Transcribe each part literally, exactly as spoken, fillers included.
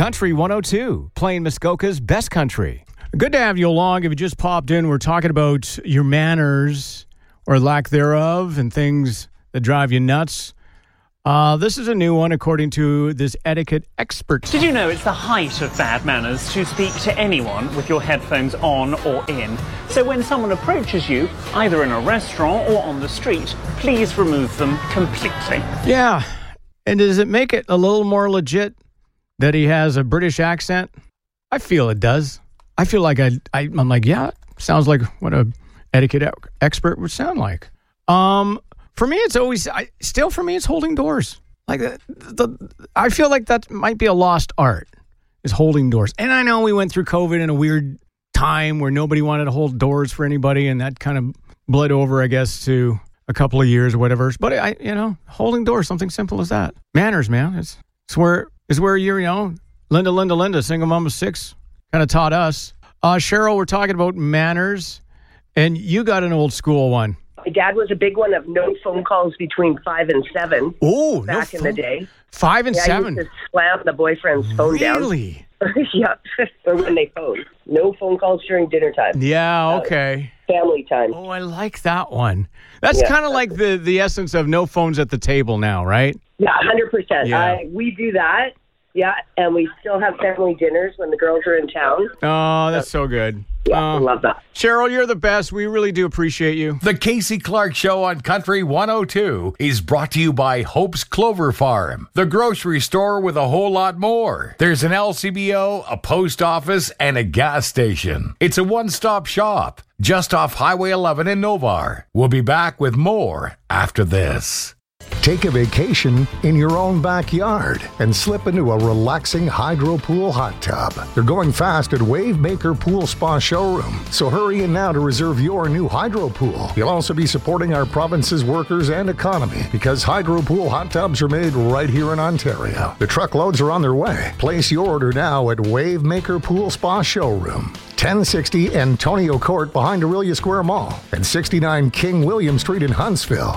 Country one oh two, playing Muskoka's best country. Good to have you along. If you just popped in, we're talking about your manners or lack thereof and things that drive you nuts. Uh, this is a new one, according to this etiquette expert. Did you know it's the height of bad manners to speak to anyone with your headphones on or in? So when someone approaches you, either in a restaurant or on the street, please remove them completely. Yeah. And does it make it a little more legit that he has a British accent? I feel it does. I feel like I, I I'm like, yeah, sounds like what a etiquette expert would sound like. Um, for me, it's always I, still for me, it's holding doors. Like the, the, I feel like that might be a lost art, is holding doors. And I know we went through COVID in a weird time where nobody wanted to hold doors for anybody, and that kind of bled over, I guess, to a couple of years or whatever. But I, you know, holding doors, something simple as that. Manners, man. It's it's where is where you're, you know, Linda, Linda, Linda, single mom of six, kind of taught us. Uh, Cheryl, we're talking about manners, and you got an old school one. My dad was a big one of no phone calls between five and seven. Oh, back no in the day. Five and yeah, seven. I used to slam the boyfriend's phone down. Really? Yeah, or when they phone. No phone calls during dinner time. Yeah, okay. Uh, family time. Oh, I like that one. That's yeah, kind of like the, the essence of no phones at the table now, right? Yeah, one hundred percent. Yeah. I, we do that, yeah, and we still have family dinners when the girls are in town. Oh, that's so good. Yeah, uh, I love that. Cheryl, you're the best. We really do appreciate you. The Casey Clark Show on Country one oh two is brought to you by Hope's Clover Farm, the grocery store with a whole lot more. There's an L C B O, a post office, and a gas station. It's a one-stop shop just off Highway eleven in Novar. We'll be back with more after this. Take a vacation in your own backyard and slip into a relaxing hydro pool hot tub. They're going fast at Wavemaker Pool Spa Showroom, so hurry in now to reserve your new hydro pool. You'll also be supporting our province's workers and economy because hydro pool hot tubs are made right here in Ontario. The truckloads are on their way. Place your order now at Wavemaker Pool Spa Showroom, ten sixty Antonio Court behind Aurelia Square Mall and sixty-nine King William Street in Huntsville.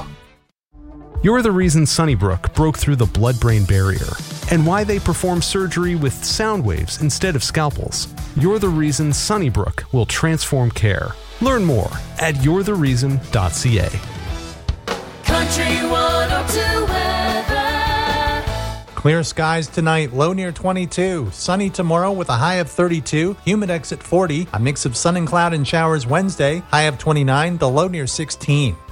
You're the reason Sunnybrook broke through the blood-brain barrier and why they perform surgery with sound waves instead of scalpels. You're the reason Sunnybrook will transform care. Learn more at you're the reason dot c a. Country one oh two weather. Clear skies tonight, low near twenty-two. Sunny tomorrow with a high of thirty-two. Humidex at forty. A mix of sun and cloud and showers Wednesday, high of twenty-nine, the low near sixteen.